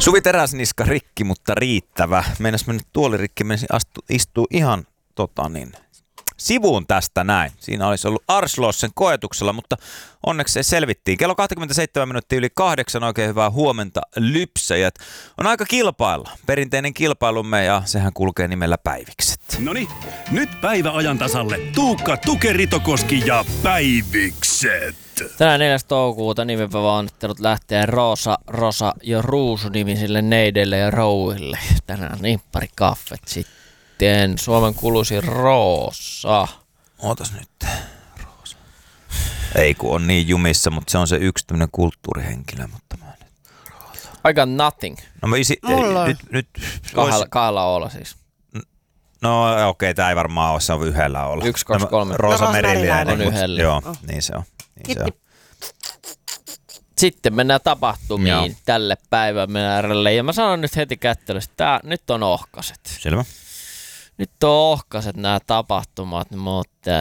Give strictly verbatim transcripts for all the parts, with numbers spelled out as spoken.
Suvi Teräsniska rikki, mutta riittävä. Meinas mennä tuolirikki, menisi astu, istuu ihan tota niin, sivuun tästä näin. Siinä olisi ollut Arslossen koetuksella, mutta onneksi se selvittiin. Kello kaksikymmentäseitsemän minuuttia yli kahdeksan, oikein hyvää huomenta lypsäjät. On aika kilpailla. Perinteinen kilpailumme ja sehän kulkee nimellä Päivikset. Noniin, nyt päivä ajan tasalle. Tuukka Tukeritokoski ja Päivikset. Tänään neljäs toukokuuta nimipäiväonnittelut lähtee Roosa, Rosa ja Ruusu nimisille neideille ja rouville. Tänään nimppari kaffet sitten. Suomen kuuluisin Roosa. Ootas nyt. Roosa. Ei kun on niin jumissa, mutta se on se yksi tämmönen kulttuurihenkilö, mutta mä nyt. Roosa. I got nothing. No mä isi, ei, nyt, nyt Kahdella, olisi... kahdella olla siis. No okei, okay, tää ei varmaan ole, se on yhdellä olla. Yksi, kaksi, kolme. Roosa no, Meriläinen. On yhdellä. Joo, oh. niin se on. Niin se on. Sitten mennään tapahtumiin Joo. tälle päivämäärälle. Ja mä sanon nyt heti kättelystä, tää nyt on ohkaset. Selvä. Nyt on ohkaset nämä tapahtumat, mutta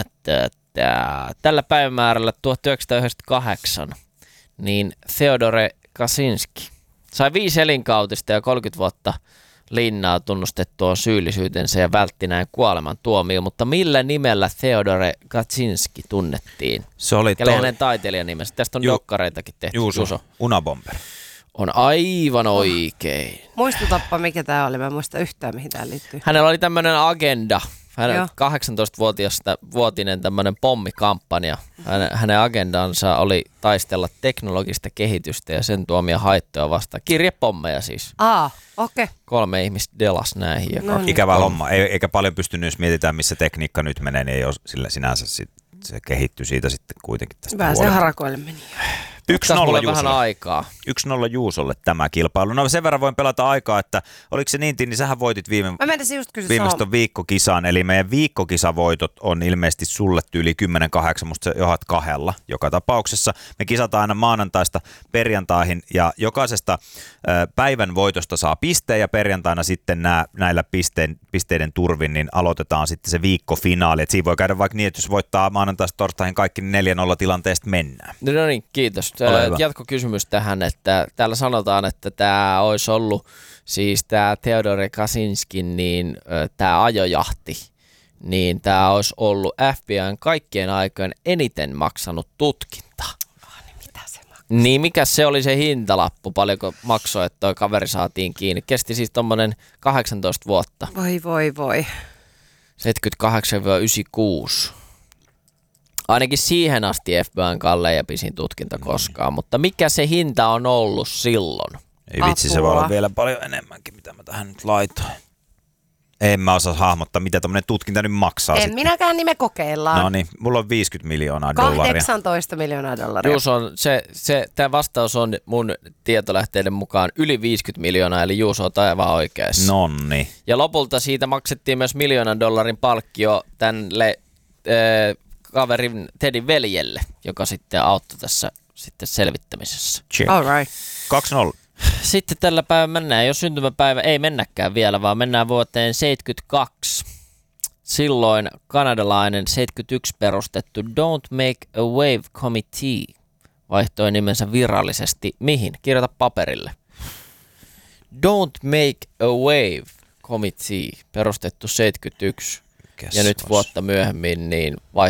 tällä päivämäärällä tuhatyhdeksänsataayhdeksänkymmentäkahdeksan niin Theodore Kaczynski sai viisi elinkautista ja kolmekymmentä vuotta linnaa tunnustettua syyllisyytensä ja vältti näin kuoleman tuomio, mutta millä nimellä Theodore Kaczynski tunnettiin? Se oli Kelle toi... hänen taiteilijan nimensä. Tästä on Ju- dokkareitakin tehty. Juuso. Juuso. Unabomber. On aivan oikein. Muistutappa, mikä tää oli. Mä en muista yhtään, mihin tää liittyy. Hänellä oli tämmöinen agenda. Hän Joo. kahdeksantoistavuotinen tämmöinen pommikampanja. Hänen, hänen agendansa oli taistella teknologista kehitystä ja sen tuomia haittoja vastaan. Kirjepommeja siis. Aa, okei. Okay. Kolme ihmistä delas näihin. Ja No niin. Ikävä homma. Ei, eikä paljon pystynyt, jos mietitään, missä tekniikka nyt menee, niin ei ole sillä sinänsä sit, se kehittyi siitä sitten kuitenkin tästä Vähän se huolimatta. harakoille meni. Yksi Tässä nolla mulle vähän Juusolle. aikaa. Yksi nolla Juusolle tämä kilpailu. No sen verran voin pelata aikaa, että oliko se niin, niin sähän voitit viime, Mä menisin just kysyä viimeistä viikkokisaan. Eli meidän viikkokisavoitot on ilmeisesti sulle yli kymmenen kahdeksan, musta sä johat kahdella joka tapauksessa. Me kisataan aina maanantaista perjantaihin ja jokaisesta ö, päivän voitosta saa pisteen ja perjantaina sitten nää, näillä pisteen, pisteiden turvin niin aloitetaan sitten se viikkofinaali. Et siinä voi käydä vaikka niin, että jos voittaa maanantaista torstaihin kaikki, niin neljä nolla tilanteesta mennään. No niin, kiitos. Ole hyvä. Jatkokysymys tähän, että täällä sanotaan, että tämä olisi ollut siis tämä Theodore Kaczynskin niin tämä ajojahti, niin tämä olisi ollut F B I:n kaikkien aikojen eniten maksanut tutkinta. Mitä se maksaa? Niin mikä se oli se hintalappu, paljonko maksoi, että toi kaveri saatiin kiinni? Kesti siis tommonen kahdeksantoista vuotta, Voi voi voi. seitsemänkymmentäkahdeksan yhdeksänkymmentäkuusi. Ainakin siihen asti F B I:n kallein ja pisin tutkinta koskaan, mutta mikä se hinta on ollut silloin? Ei vitsi, se voi Apua. olla vielä paljon enemmänkin, mitä mä tähän nyt laitoin. En mä osaa hahmottaa, mitä tämmönen tutkinta nyt maksaa En sitten. minäkään, niin me kokeillaan. No niin, mulla on viisikymmentä miljoonaa dollaria. kahdeksantoista miljoonaa dollaria. Juuso on, se, se, tämä vastaus on mun tietolähteiden mukaan yli viisikymmentä miljoonaa, eli Juuso on aivan oikeassa. Nonni. Ja lopulta siitä maksettiin myös miljoonan dollarin palkkio tälle äh, kaverin Tedin veljelle, joka sitten auttoi tässä sitten selvittämisessä. Check. All right. kaksi nolla. Sitten tällä päivän mennään, jos syntymäpäivä ei mennäkään vielä, vaan mennään vuoteen seitsemänkymmentäkaksi. Silloin kanadalainen seitsemänkymmentäyksi perustettu Don't Make a Wave Committee vaihtoi nimensä virallisesti mihin? Kirjoita paperille. Don't Make a Wave Committee perustettu seitsemänkymmentäyksi. Kes Ja nyt vas. vuotta myöhemmin niin vai,